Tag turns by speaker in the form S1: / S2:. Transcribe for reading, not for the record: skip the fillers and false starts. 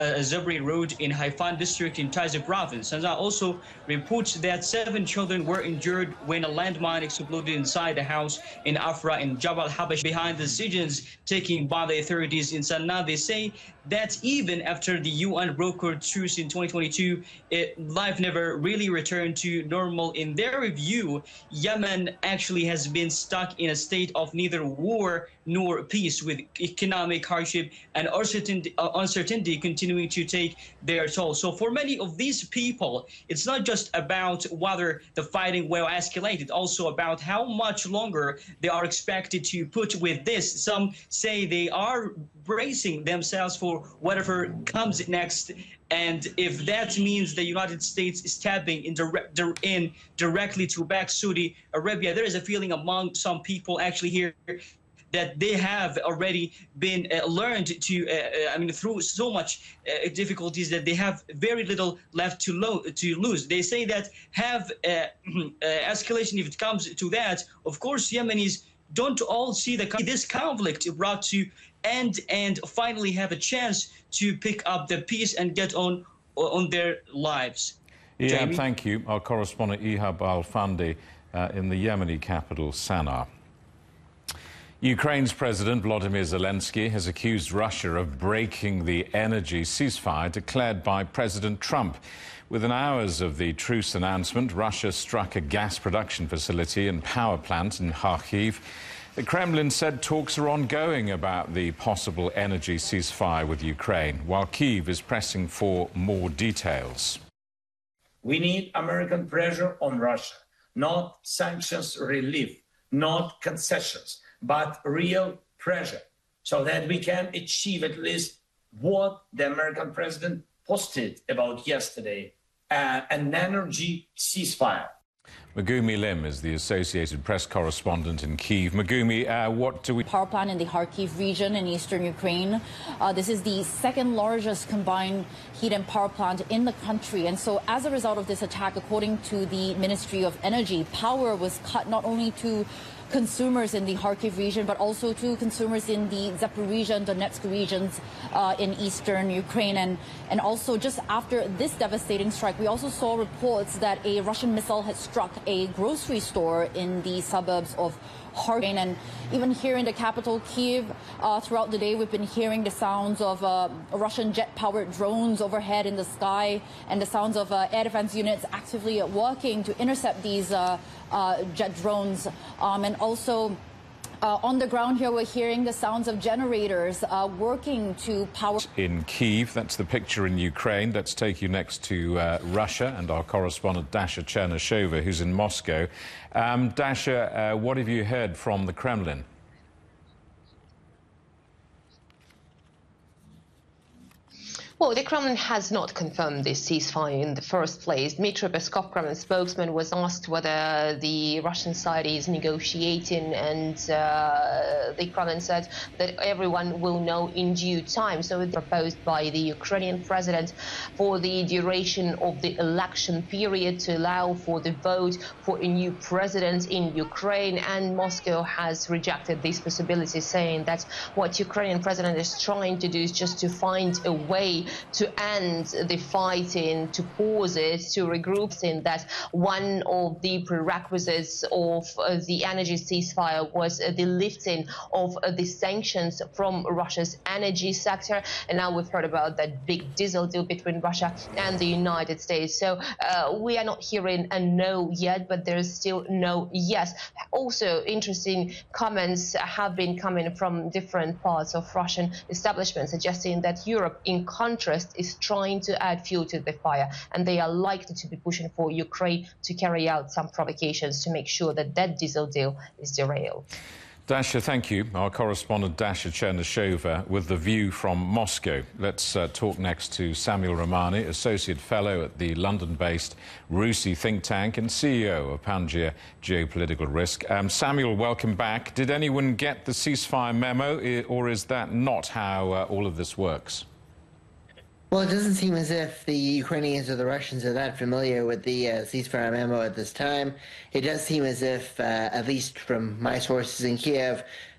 S1: Zabri Road in Haifan district in Taizé province. Sanza also reports that 7 children were injured when a landmine exploded inside the house in Afra in Jabal Habash. Behind the decisions taken by the authorities in Sana'a, they say that even after the UN brokered truce in 2022, life never really returned to normal. In their review, Yemen actually has been stuck in a state of neither war nor peace, with economic hardship and uncertainty continuing to take their toll. So for many of these people, it's not just about whether the fighting will escalate, it's also about how much longer they are expected to put with this. Some say they are bracing themselves for whatever comes next. And if that means the United States stepping in directly to back Saudi Arabia, there is a feeling among some people actually here that they have already been learned to, through so much difficulties, that they have very little left to lose. They say that have escalation, if it comes to that, of course, Yemenis don't all see this conflict brought to end and finally have a chance to pick up the peace and get on their lives.
S2: Yeah,
S1: Jamie?
S2: Thank you. Our correspondent Ihab Al-Fandi in the Yemeni capital, Sana'a. Ukraine's President Volodymyr Zelensky has accused Russia of breaking the energy ceasefire declared by President Trump. Within hours of the truce announcement, Russia struck a gas production facility and power plant in Kharkiv. The Kremlin said talks are ongoing about the possible energy ceasefire with Ukraine, while Kyiv is pressing for more details.
S3: We need American pressure on Russia, not sanctions relief, not concessions, but real pressure, so that we can achieve at least what the American president posted about yesterday, an energy ceasefire.
S2: Megumi Lim is the Associated Press correspondent in Kyiv. Megumi, what do we...
S4: Power plant in the Kharkiv region in eastern Ukraine. This is the second largest combined heat and power plant in the country. And so as a result of this attack, according to the Ministry of Energy, power was cut not only to consumers in the Kharkiv region, but also to consumers in the Zaporizhia and Donetsk regions in eastern Ukraine. And also just after this devastating strike, we also saw reports that a Russian missile had struck a grocery store in the suburbs of Kharkiv. And even here in the capital, Kyiv, throughout the day, we've been hearing the sounds of Russian jet-powered drones overhead in the sky and the sounds of air defense units actively working to intercept these jet drones. And also on the ground here, we're hearing the sounds of generators working to power.
S2: In Kyiv, that's the picture in Ukraine. Let's take you next to Russia and our correspondent Dasha Chernyshova, who's in Moscow. Dasha, what have you heard from the Kremlin?
S5: Well, the Kremlin has not confirmed this ceasefire in the first place. Dmitry Peskov, Kremlin spokesman, was asked whether the Russian side is negotiating, and the Kremlin said that everyone will know in due time. So it's proposed by the Ukrainian president for the duration of the election period to allow for the vote for a new president in Ukraine, and Moscow has rejected this possibility, saying that what Ukrainian president is trying to do is just to find a way to end the fighting, to pause it, to regroup, saying that one of the prerequisites of the energy ceasefire was the lifting of the sanctions from Russia's energy sector. And now we've heard about that big diesel deal between Russia and the United States. So we are not hearing a no yet, but there is still no yes. Also, interesting comments have been coming from different parts of Russian establishment, suggesting that Europe, in contrast, is trying to add fuel to the fire, and they are likely to be pushing for Ukraine to carry out some provocations to make sure that that diesel deal is derailed.
S2: Dasha, thank you. Our correspondent Dasha Chernyshova with the view from Moscow. Let's talk next to Samuel Romani, Associate Fellow at the London-based RUSI think tank and CEO of Pangaea Geopolitical Risk. Samuel, welcome back. Did anyone get the ceasefire memo, or is that not how all of this works?
S6: Well, it doesn't seem as if the Ukrainians or the Russians are that familiar with the ceasefire memo at this time. It does seem as if, at least from my sources in Kiev,